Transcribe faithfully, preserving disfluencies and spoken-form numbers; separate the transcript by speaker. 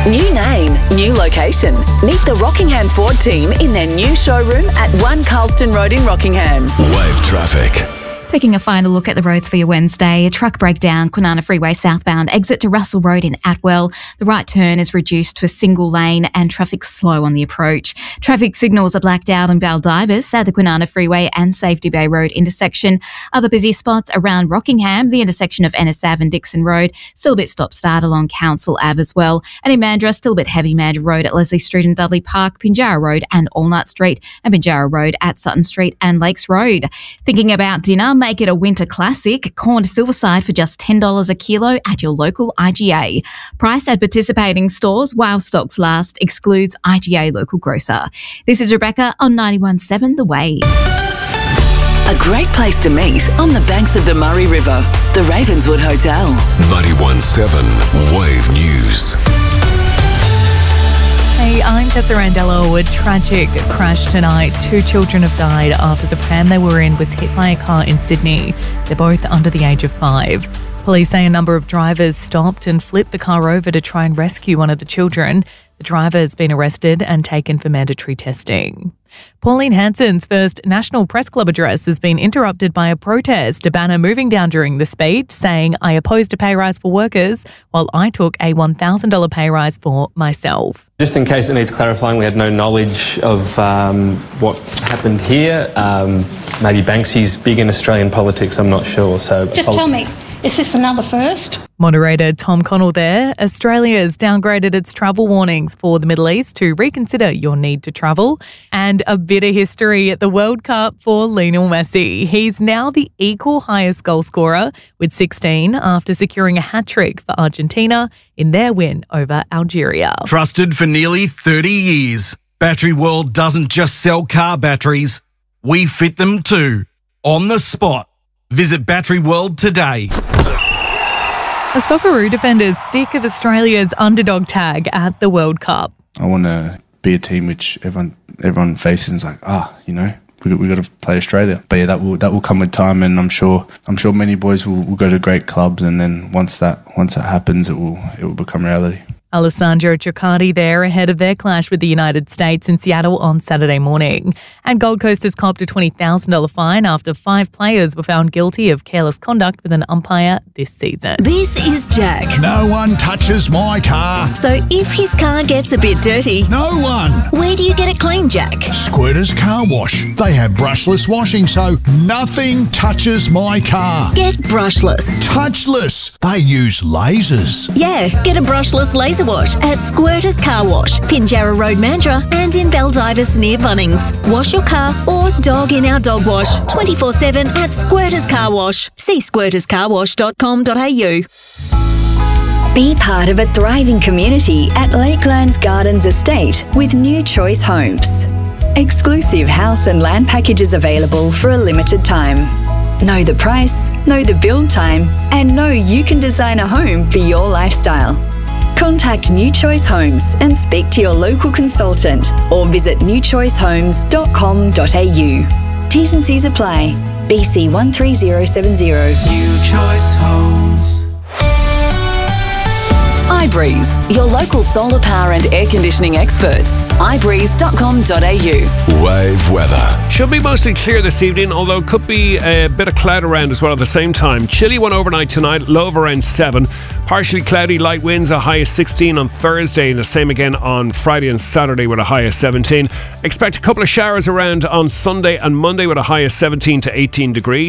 Speaker 1: New name, new location. Meet the Rockingham Ford team in their new showroom at one Carlston Road in Rockingham.
Speaker 2: Wave traffic.
Speaker 3: Taking a final look at the roads for your Wednesday. A truck breakdown, Kwinana Freeway southbound, exit to Russell Road in Atwell. The right turn is reduced to a single lane and traffic slow on the approach. Traffic signals are blacked out in Baldivis at the Kwinana Freeway and Safety Bay Road intersection. Other busy spots around Rockingham, the intersection of Ennis Ave and Dixon Road. Still a bit stop-start along Council Ave as well. And in Mandurah, still a bit heavy Mandurah Road at Leslie Street and Dudley Park, Pinjarra Road and Allnut Street, and Pinjarra Road at Sutton Street and Lakes Road. Thinking about dinner? Make it a winter classic. Corn to Silverside for just ten dollars a kilo at your local I G A. Price at participating stores while stocks last. Excludes I G A local grocer. This is Rebecca on ninety-one point seven The Wave.
Speaker 1: A great place to meet on the banks of the Murray River. The Ravenswood Hotel.
Speaker 2: ninety-one point seven Wave News.
Speaker 4: Hey, I'm Tessa Randello. A tragic crash tonight. Two children have died after the pram they were in was hit by a car in Sydney. They're both under the age of five. Police say a number of drivers stopped and flipped the car over to try and rescue one of the children. The driver has been arrested and taken for mandatory testing. Pauline Hanson's first National Press Club address has been interrupted by a protest, a banner moving down during the speech saying, "I opposed a pay rise for workers while I took a one thousand dollars pay rise for myself."
Speaker 5: Just in case it needs clarifying, we had no knowledge of um, what happened here. Um, maybe Banksy's big in Australian politics, I'm not sure. So
Speaker 6: Just tell me, is this another first?
Speaker 4: Moderator Tom Connell there. Australia's downgraded its travel warnings for the Middle East to reconsider your need to travel. And a bit of history at the World Cup for Lionel Messi. He's now the equal highest goal scorer with sixteen after securing a hat-trick for Argentina in their win over Algeria.
Speaker 7: Trusted for nearly thirty years, Battery World doesn't just sell car batteries. We fit them too, on the spot. Visit Battery World today.
Speaker 4: A Socceroo defender's sick of Australia's underdog tag at the World Cup.
Speaker 8: I want to be a team which everyone everyone faces and is like, ah, you know, we we got to play Australia. But yeah, that will that will come with time, and I'm sure I'm sure many boys will, will go to great clubs, and then once that once that happens, it will it will become reality.
Speaker 4: Alessandro Ciocardi there ahead of their clash with the United States in Seattle on Saturday morning. And Gold Coast has copped a twenty thousand dollars fine after five players were found guilty of careless conduct with an umpire this season.
Speaker 1: This is Jack.
Speaker 9: No one touches my car.
Speaker 1: So if his car gets a bit dirty,
Speaker 9: No one.
Speaker 1: where do you get it clean, Jack?
Speaker 9: Squirters Car Wash. They have brushless washing, so nothing touches my car.
Speaker 1: Get brushless.
Speaker 9: Touchless. They use lasers.
Speaker 1: Yeah, get a brushless laser wash at Squirters Car Wash, Pinjarra Road, Mandurah, and in Baldivis near Bunnings. Wash your car or dog in our dog wash twenty-four seven at Squirters Car Wash. See squirters car wash dot com dot a u. Be part of a thriving community at Lakelands Gardens Estate with New Choice Homes. Exclusive house and land packages available for a limited time. Know the price, know the build time, and know you can design a home for your lifestyle. Contact New Choice Homes and speak to your local consultant or visit new choice homes dot com dot a u. T's and C's apply. B C one three zero seven zero.
Speaker 10: New Choice Homes.
Speaker 1: iBreeze, your local solar power and air conditioning experts. i breeze dot com dot a u.
Speaker 2: Wave weather.
Speaker 11: Should be mostly clear this evening, although could be a bit of cloud around as well at the same time. Chilly one overnight tonight, low of around seven. Partially cloudy, light winds, a high of sixteen on Thursday, and the same again on Friday and Saturday with a high of seventeen. Expect a couple of showers around on Sunday and Monday with a high of seventeen to eighteen degrees.